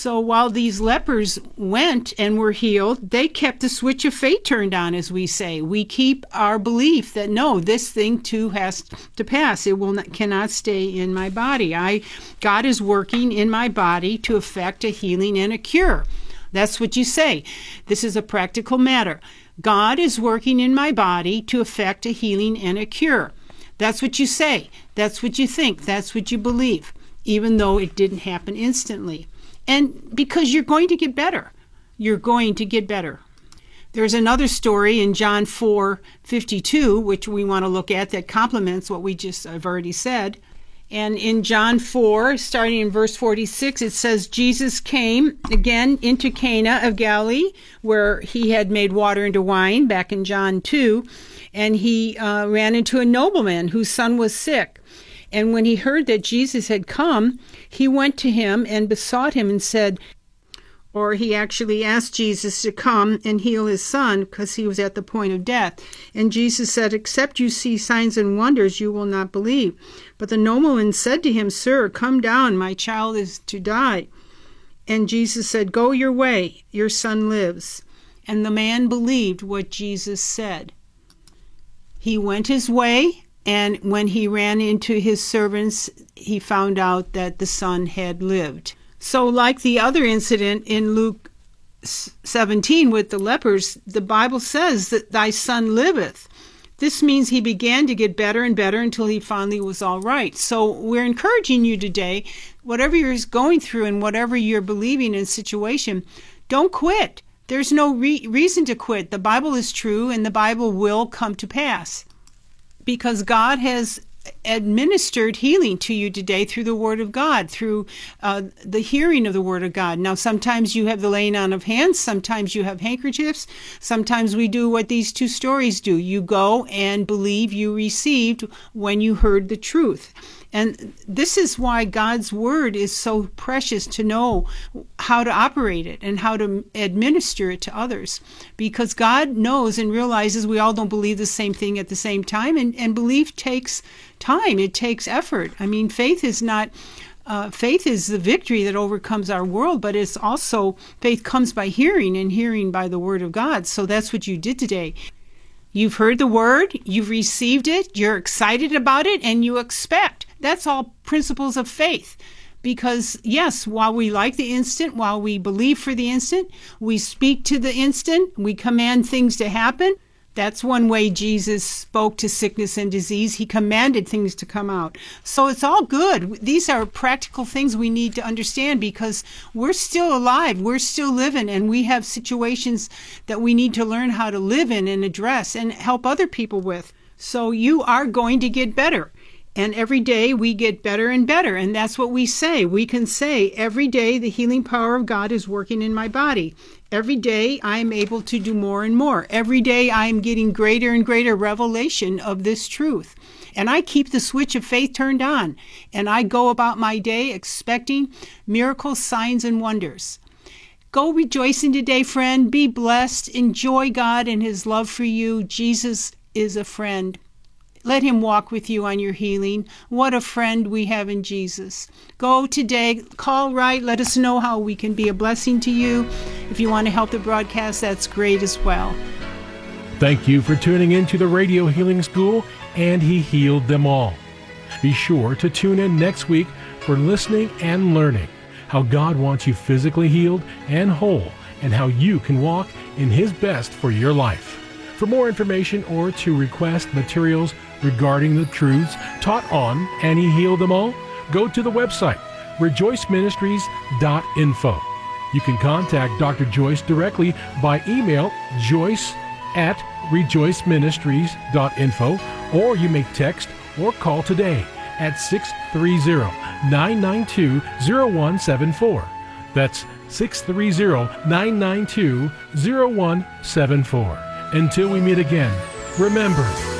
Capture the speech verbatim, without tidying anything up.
So while these lepers went and were healed, they kept the switch of faith turned on, as we say. We keep our belief that, no, this thing too has to pass. It will not, cannot stay in my body. I, God is working in my body to effect a healing and a cure. That's what you say. This is a practical matter. God is working in my body to effect a healing and a cure. That's what you say. That's what you think. That's what you believe, even though it didn't happen instantly. And because you're going to get better. You're going to get better. There's another story in John four fifty-two, which we want to look at, that complements what we just have already said. And in John four, starting in verse forty-six, it says, Jesus came again into Cana of Galilee, where he had made water into wine, back in John two. And he uh, ran into a nobleman whose son was sick. And when he heard that Jesus had come, he went to him and besought him and said, or he actually asked Jesus to come and heal his son because he was at the point of death. And Jesus said, except you see signs and wonders, you will not believe. But the nobleman said to him, Sir, come down, my child is to die. And Jesus said, go your way, your son lives. And the man believed what Jesus said. He went his way. And when he ran into his servants, he found out that the son had lived. So like the other incident in Luke seventeen with the lepers, the Bible says that thy son liveth. This means he began to get better and better until he finally was all right. So we're encouraging you today, whatever you're going through and whatever you're believing in situation, don't quit. There's no re- reason to quit. The Bible is true and the Bible will come to pass. Because God has administered healing to you today through the Word of God, through uh, the hearing of the Word of God. Now, sometimes you have the laying on of hands, sometimes you have handkerchiefs, sometimes we do what these two stories do. You go and believe you received when you heard the truth. And this is why God's Word is so precious to know how to operate it and how to administer it to others. Because God knows and realizes we all don't believe the same thing at the same time. And, and belief takes time. It takes effort. I mean, faith is not... Uh, faith is the victory that overcomes our world, but it's also, faith comes by hearing and hearing by the Word of God. So that's what you did today. You've heard the Word, you've received it, you're excited about it, and you expect. That's all principles of faith. Because, yes, while we like the instant, while we believe for the instant, we speak to the instant, we command things to happen. That's one way Jesus spoke to sickness and disease. He commanded things to come out. So it's all good. These are practical things we need to understand because we're still alive. We're still living, and we have situations that we need to learn how to live in and address and help other people with. So you are going to get better. And every day we get better and better. And that's what we say. We can say, every day the healing power of God is working in my body. Every day I am able to do more and more. Every day I am getting greater and greater revelation of this truth. And I keep the switch of faith turned on. And I go about my day expecting miracles, signs, and wonders. Go rejoicing today, friend. Be blessed. Enjoy God and His love for you. Jesus is a friend. Let Him walk with you on your healing. What a friend we have in Jesus. Go today, call right, let us know how we can be a blessing to you. If you want to help the broadcast, that's great as well. Thank you for tuning in to the Radio Healing School, and He healed them all. Be sure to tune in next week for listening and learning how God wants you physically healed and whole, and how you can walk in His best for your life. For more information or to request materials regarding the truths taught on And He Healed Them All, go to the website, rejoice ministries dot info. You can contact Doctor Joyce directly by email, joyce at rejoice ministries dot info, or you may text or call today at six three zero, nine nine two, zero one seven four. That's six three zero, nine nine two, zero one seven four. Until we meet again, remember,